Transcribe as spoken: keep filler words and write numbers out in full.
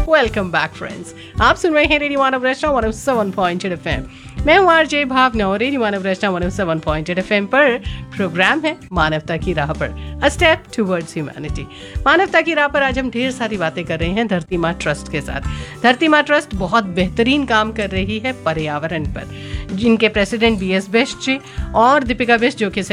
Welcome back friends, आप सुन रहे हैं रेडियो मानव रचना one O seven point eight FM. मैं हूं आरजे भावना और रेडियो मानव रचना one O seven point eight FM पर प्रोग्राम है मानवता की राह पर, अ स्टेप टुवर्ड्स ह्यूमैनिटी। मानवता की राह पर आज हम ढेर सारी बातें कर रहे हैं धरती माँ ट्रस्ट के साथ। धरती माँ ट्रस्ट बहुत बेहतरीन काम कर रही है पर्यावरण पर, जिनके प्रेसिडेंट बी एस बिष्ट जी और दीपिका बिष्ट जो कि